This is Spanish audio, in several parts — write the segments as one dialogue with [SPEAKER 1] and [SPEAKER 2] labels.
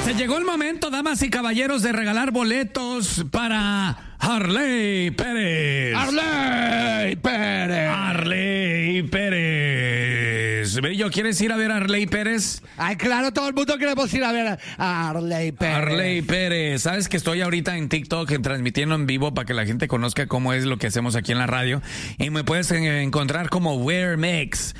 [SPEAKER 1] Se llegó el momento, damas y caballeros, de regalar boletos para Arley Pérez.
[SPEAKER 2] Arley Pérez.
[SPEAKER 1] Arley Pérez. Brillo, ¿quieres ir a ver a Arley Pérez?
[SPEAKER 2] Ay, claro, todo el mundo queremos ir a ver a Arley Pérez.
[SPEAKER 1] Arley Pérez. Sabes que estoy ahorita en TikTok transmitiendo en vivo para que la gente conozca cómo es lo que hacemos aquí en la radio. Y me puedes encontrar como WearMex.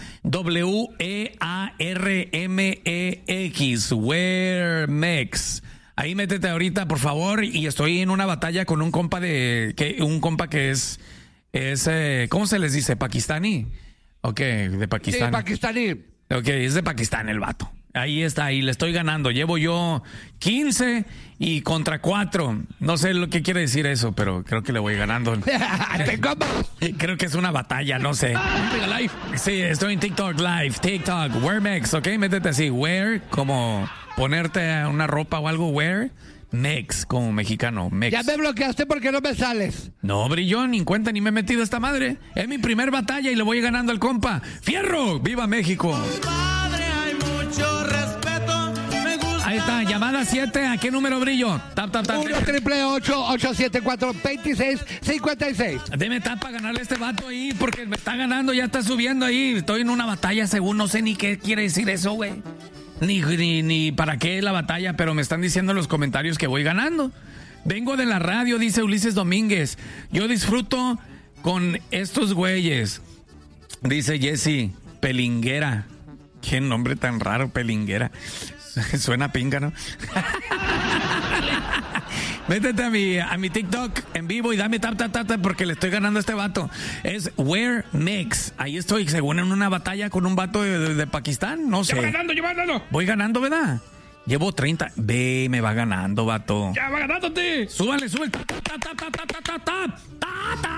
[SPEAKER 1] WearMex. WearMex. Ahí métete ahorita, por favor. Y estoy en una batalla con un compa que es ¿cómo se les dice? ¿Pakistani? Ok, de Pakistán.
[SPEAKER 2] Sí, pakistaní.
[SPEAKER 1] Ok, es de Pakistán el vato. Ahí está, y le estoy ganando. Llevo yo 15 y contra 4. No sé lo que quiere decir eso, pero creo que le voy ganando. Creo que es una batalla, no sé. Sí, estoy en TikTok Live. TikTok, WearMex, ok, métete así. Wear, como ponerte una ropa o algo, wear. Mex, como mexicano, Mex.
[SPEAKER 2] Ya me bloqueaste porque no me sales.
[SPEAKER 1] No, Brillón, ni cuenta ni me he metido a esta madre. Es mi primer batalla y le voy ganando al compa. ¡Fierro! ¡Viva México! Ahí está, llamada 7. ¿A qué número, Brillo? Tap.
[SPEAKER 2] 1-888-874-2656.
[SPEAKER 1] Deme tap para ganarle a este vato ahí, porque me está ganando, ya está subiendo ahí. Estoy en una batalla, según, no sé ni qué quiere decir eso, güey. Ni para qué la batalla, pero me están diciendo en los comentarios que voy ganando. Vengo de la radio, dice Ulises Domínguez. Yo disfruto con estos güeyes. Dice Jesse, Pelinguera. Qué nombre tan raro, Pelinguera. Suena pinga, ¿no? Métete a mi TikTok en vivo y dame tap porque le estoy ganando a este vato. Es WearMex. Ahí estoy, según en una batalla con un vato de Pakistán. No sé.
[SPEAKER 2] Ya va ganando.
[SPEAKER 1] Voy ganando, ¿verdad? Llevo 30. Ve, me va ganando, vato.
[SPEAKER 2] Ya va ganándote.
[SPEAKER 1] Súbale. Tap.